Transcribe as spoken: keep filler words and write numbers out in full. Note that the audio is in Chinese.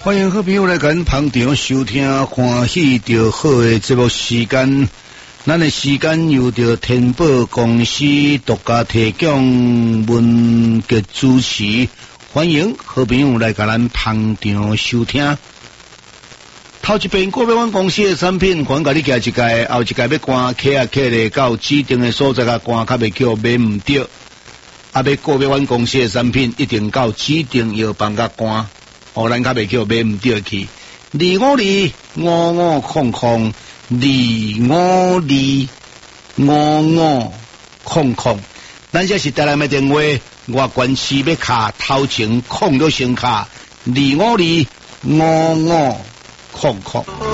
欢迎好朋友来跟捧场收听欢喜着好的节目时间，咱的时间由着天宝公司独家提供文节主持，欢迎好朋友来跟咱捧场收听。头一遍国别湾公司的产品，还甲你寄一届，后一届要关客啊客咧到指定的所在啊关，较袂叫买唔到。啊，要国别湾公司的产品，一定到指定药房甲关。哦，咱较袂叫买唔到去，二五二五五空空，二五二五五空空。咱这是台南的电话，外关市要卡头前空了先卡，二五二五五空空。